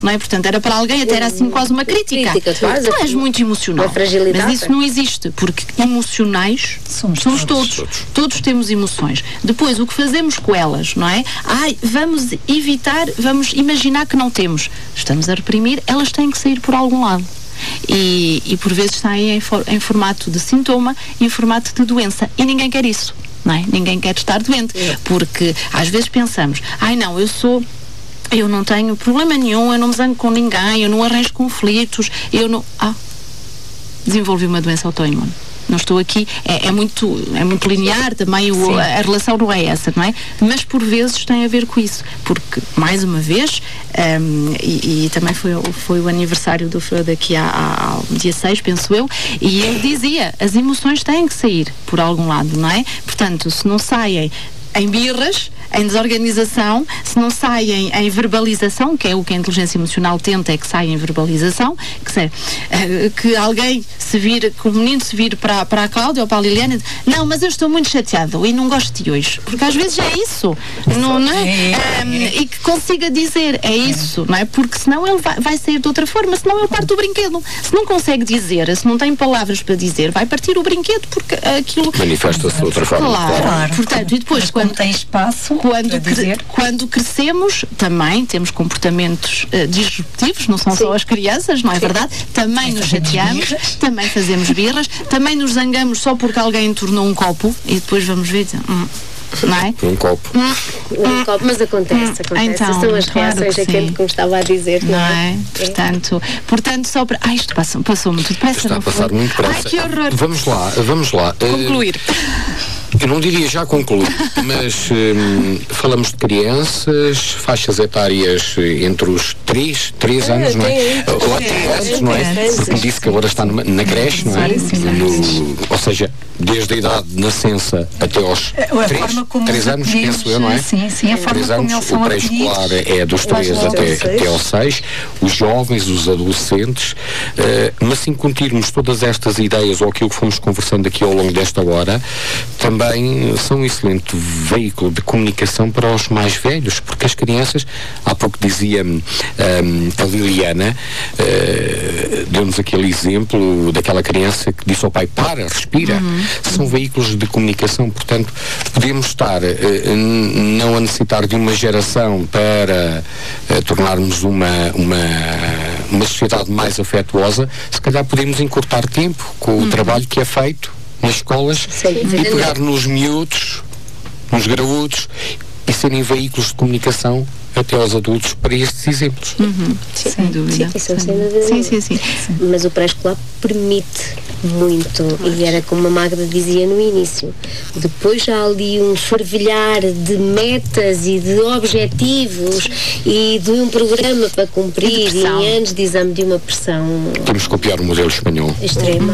não é? Portanto, era para alguém, até era assim quase uma crítica. Tu és muito emocional. Mas isso não existe, porque emocionais somos todos. Todos temos emoções. Depois, o que fazemos com elas, não é? Vamos evitar, vamos imaginar que não temos. Estamos a reprimir, elas têm que sair por algum lado. E por vezes saem em formato de sintoma e em formato de doença. E ninguém quer isso, não é? Ninguém quer estar doente. Porque às vezes pensamos, eu não tenho problema nenhum, eu não me zango com ninguém, eu não arranjo conflitos, desenvolvi uma doença autoimune. Não estou aqui, é muito linear também, a relação não é essa, não é? Mas por vezes tem a ver com isso, porque, mais uma vez, e também foi o aniversário do Freud aqui ao dia 6, penso eu, e ele dizia, as emoções têm que sair por algum lado, não é? Portanto, se não saem em birras, em desorganização, se não saem em verbalização, que é o que a inteligência emocional tenta, é que saia em verbalização, que alguém se vire, que o menino se vire para a Cláudia ou para a Liliana e diz, não, mas eu estou muito chateado e não gosto de hoje, porque às vezes é isso, não é? E que consiga dizer, é isso, não é? Porque senão ele vai sair de outra forma, senão ele parte o brinquedo. Se não consegue dizer, se não tem palavras para dizer, vai partir o brinquedo, porque aquilo... manifesta-se de outra forma. Claro. Portanto, e depois, quando tem espaço, quando crescemos, também temos comportamentos disruptivos, não são só as crianças, não é verdade? Também nos chateamos, também fazemos birras, também nos zangamos só porque alguém entornou um copo e depois vamos ver, não é? Um copo, mas acontece. Então, são as reações aquilo que me estava a dizer, não é? Portanto, só para... isto passou muito depressa. Está a passar muito depressa. Ai, que horror. Vamos lá. Concluir. Eu não diria já concluir, mas falamos de crianças, faixas etárias entre os 3 anos, não é? Ou até antes, não é? Porque me disse que agora está na creche, não é? Ou seja, desde a idade de nascença até aos 3 anos, penso eu, não é? Sim, a forma 3 anos, como eles são o pré-escolar é dos 3 até aos 6, os jovens, os adolescentes, mas se incutirmos todas estas ideias ou aquilo que fomos conversando aqui ao longo desta hora, também são um excelente veículo de comunicação para os mais velhos, porque as crianças, há pouco dizia-me a Liliana, deu-nos aquele exemplo daquela criança que disse ao pai, para, respira. São veículos de comunicação, portanto, podemos estar não a necessitar de uma geração para tornarmos uma sociedade mais afetuosa, se calhar podemos encurtar tempo com o trabalho que é feito nas escolas e pegar nos miúdos, nos graúdos e serem veículos de comunicação até aos adultos para estes exemplos. Sem dúvida. Sim. Mas o pré-escolar permite muito, e era como a Magda dizia no início, depois já há ali um fervilhar de metas e de objetivos e de um programa para cumprir e anos de exame de uma pressão. Temos que copiar o modelo espanhol extrema.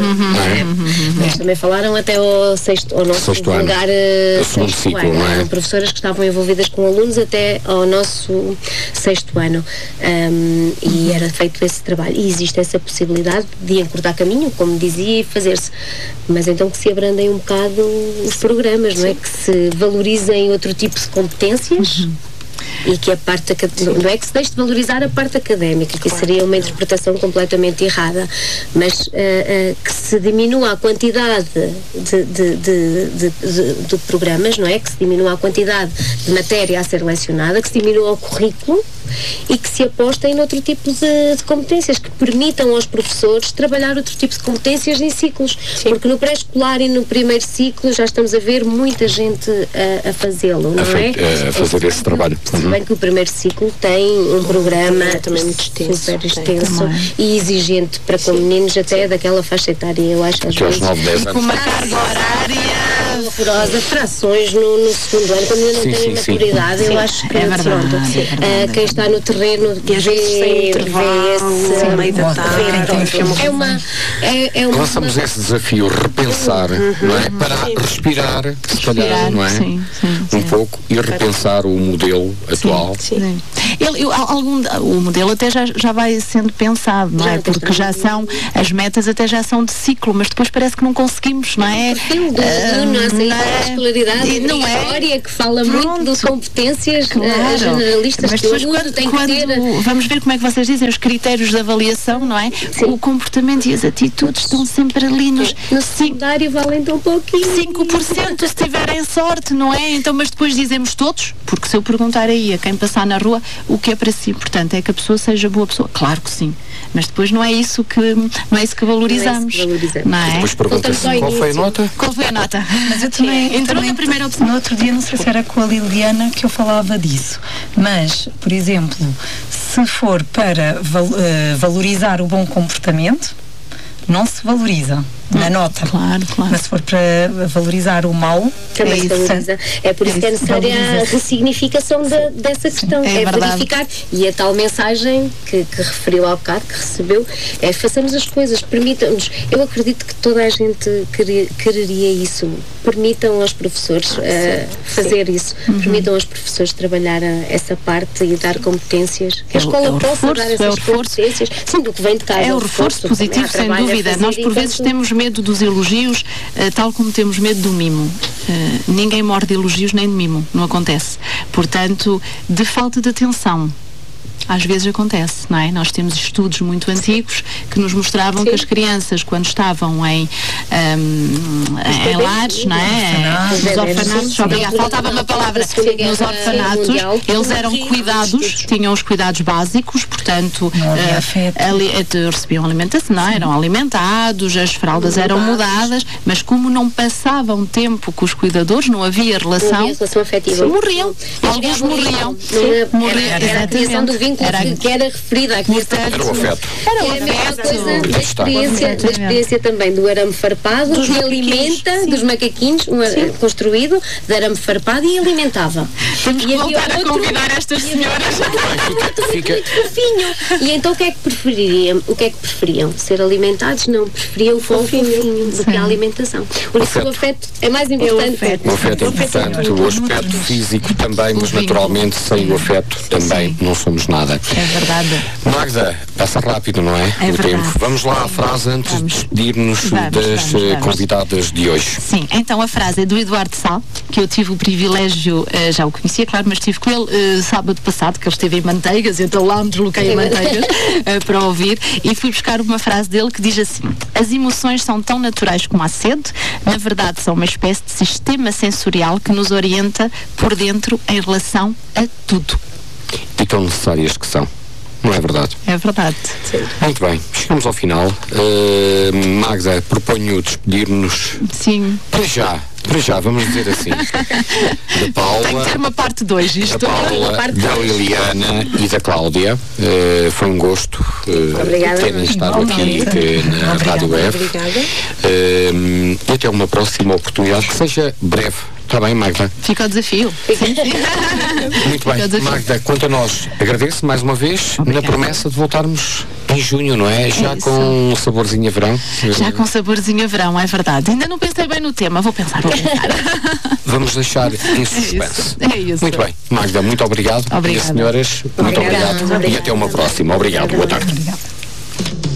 Mas também falaram até ao nosso lugar segundo ciclo, não é? Eram professoras que estavam envolvidas com alunos até ao nosso 6º ano, e era feito esse trabalho, e existe essa possibilidade de encurtar caminho, como dizia, e fazer-se, mas então que se abrandem um bocado os programas, não é? Que se valorizem outro tipo de competências e que a parte não é que se deixe de valorizar a parte académica, que isso seria uma interpretação completamente errada, mas que se diminua a quantidade de programas, não é? Que se diminua a quantidade de matéria a ser lecionada, que se diminua o currículo e que se aposta em outro tipo de competências, que permitam aos professores trabalhar outro tipo de competências em ciclos, porque no pré-escolar e no primeiro ciclo já estamos a ver muita gente a fazê-lo, não é? A fazer esse trabalho. Se bem que o primeiro ciclo tem um programa também muito super extenso e exigente para com meninos até daquela faixa etária, eu acho às vezes. 9, 10 anos. Com uma carga horária horrorosa, frações no segundo ano, quando ainda não tem maturidade, eu acho que é verdade. Quem está no terreno e às vezes sem intervalo, meio da tarde. Lançamos esse desafio, repensar, não é? Para respirar, se calhar, não é? Um pouco e repensar o modelo atual. O modelo até já vai sendo pensado, não é? Porque já são, as metas até já são de ciclo, mas depois parece que não conseguimos, não é? O perfil do aluno, a aí a escolaridade e não a história que fala muito de competências generalistas mas que o aluno tem que ter. Vamos ver como é que vocês dizem os critérios de avaliação, não é? Sim. O comportamento e as atitudes estão sempre ali no secundário valem tão pouquinho. 5% se tiverem sorte, não é? Então, mas depois dizemos todos, porque se eu perguntar aí a quem passar na rua o que é para si importante é que a pessoa seja boa pessoa. Claro que sim, mas depois não é isso que valorizamos. Não é? Depois pergunta-se qual foi a nota? Qual foi a nota? Mas eu também entrou na primeira opção. No outro dia, não sei se era com a Liliana que eu falava disso, mas, por exemplo, se for para valorizar o bom comportamento, não se valoriza na nota. Claro. Mas se for para valorizar o mal, também se valoriza. É por isso que é necessária a ressignificação dessa questão. É verificar. E a tal mensagem que referiu há bocado, que recebeu, é façamos as coisas, permitam-nos. Eu acredito que toda a gente quereria isso. Permitam aos professores fazer isso. Permitam aos professores trabalhar essa parte e dar competências. Que a escola possa dar essas competências. Sim, do que vem de casa. É o reforço positivo, sem dúvida. Nós, por vezes, temos medo dos elogios, tal como temos medo do mimo. Ninguém morde elogios nem de mimo, não acontece. Portanto, de falta de atenção. Às vezes acontece, não é? Nós temos estudos muito antigos que nos mostravam que as crianças, quando estavam em lares, não é? Nos orfanatos, faltava uma palavra, nos orfanatos, eles eram cuidados, tinham os cuidados básicos, portanto, recebiam alimentação, não, eram alimentados, as fraldas eram mudadas, mas como não passavam tempo com os cuidadores, não havia relação afetiva. Morriam. Alguns morriam. Era a criação do vínculo que era referida aqui. Era o afeto. Era a mesma coisa da experiência também do arame farpado, que alimenta, dos macaquinhos, construído, de arame farpado e alimentava. Temos que voltar a convidar estas senhoras. Fica muito fofinho. E então o que é que preferiam? Ser alimentados? Não, preferiam o fofinho do que a alimentação. Por isso o afeto é mais importante. O afeto é importante, o aspecto físico também, mas naturalmente sem o afeto também não somos nada. É verdade. Magda, passa rápido, não é? É o verdade. tempo. Vamos lá à frase antes de despedir-nos das convidadas de hoje. Sim, então a frase é do Eduardo Sá, que eu tive o privilégio, já o conhecia, claro, mas estive com ele sábado passado, que ele esteve em Manteigas, então lá me desloquei a Manteigas para ouvir, e fui buscar uma frase dele que diz assim: as emoções são tão naturais como a sede, na verdade são uma espécie de sistema sensorial que nos orienta por dentro em relação a tudo. E tão necessárias que são. Não é verdade? É verdade. Sim. Muito bem, chegamos ao final. Magda, proponho despedir-nos. Sim. Para já, vamos dizer assim. Da Paula. Tem que ter uma parte 2 isto. Da Paula, da Liliana e da Cláudia. Foi um gosto terem estado aqui na Rádio F. Obrigada. E até uma próxima oportunidade, que seja breve. Está bem, Magda? Fica o desafio. Muito bem. Magda, quanto a nós, agradeço mais uma vez. Obrigada. Na promessa de voltarmos em junho, não é? Já com um saborzinho a verão. Já com saborzinho a verão, é verdade. Ainda não pensei bem no tema, vou pensar. Vamos deixar em suspense. É isso. Muito bem. Magda, muito obrigado. Obrigada. E as senhoras, muito obrigado. E até uma próxima. Obrigado. Boa tarde. Obrigada.